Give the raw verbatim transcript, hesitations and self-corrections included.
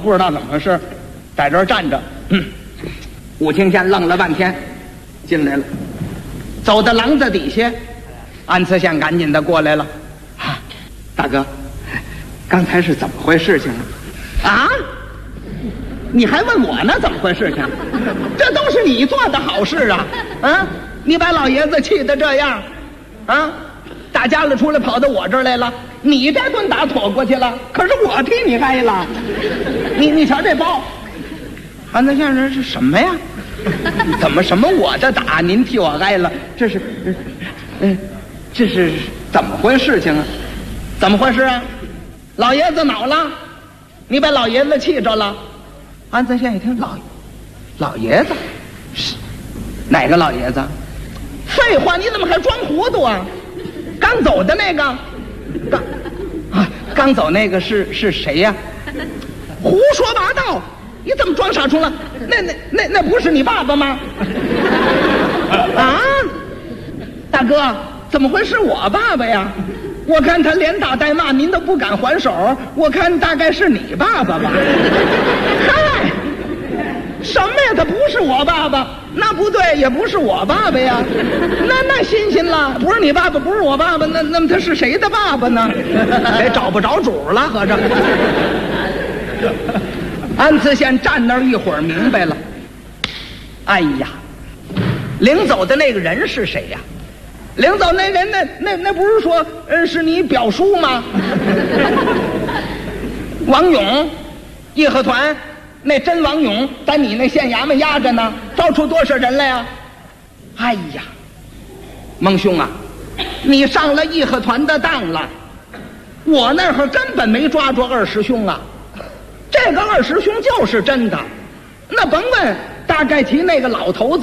不知道怎么回事，在这儿站着。嗯，武清县愣了半天，进来了，走到廊子底下，安慈县赶紧的过来了。啊，大哥，刚才是怎么回事情啊？啊？你还问我呢？怎么回事情？这都是你做的好事啊！啊，你把老爷子气得这样，啊，打家了出来跑到我这儿来了，你这顿打妥过去了，可是我替你挨了。你你瞧这包，安德县人是什么呀？怎么什么我的打，您替我挨了？这是，嗯，这是怎么回事情啊？怎么回事啊？老爷子恼了，你把老爷子气着了。安德县一听，老老爷子是哪个老爷子？废话，你怎么还装糊涂啊？刚走的那个，刚啊，刚走那个是是谁呀？胡说八道！你怎么装傻充愣？那那那那不是你爸爸吗？啊，大哥，怎么会是我爸爸呀？我看他连打带骂，您都不敢还手，我看大概是你爸爸吧。嗨，什么呀？他不是我爸爸，那不对，也不是我爸爸呀。那那新鲜了，不是你爸爸，不是我爸爸，那那么他是谁的爸爸呢？得找不着主了，合着。安慈县站那儿一会儿明白了，哎呀，领走的那个人是谁呀？领走那人，那那那不是说，呃，是你表叔吗？王勇，义和团，那真王勇在你那县衙门压着呢，招出多少人来呀？哎呀，孟兄啊，你上了义和团的当了，我那会儿根本没抓住二师兄啊。这个二师兄就是真的，那甭问，大概其那个老头子